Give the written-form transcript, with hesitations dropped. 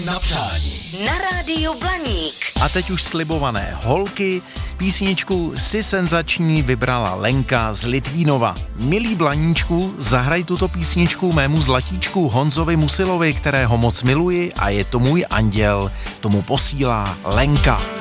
Na přání. Na rádiu Blaník. A teď už slibované holky. Písničku Si senzační vybrala Lenka z Litvínova. Milý Blaníčku, zahraj tuto písničku mému zlatíčku Honzovi Musilovi, kterého moc miluji a je to můj anděl. Tomu posílá Lenka.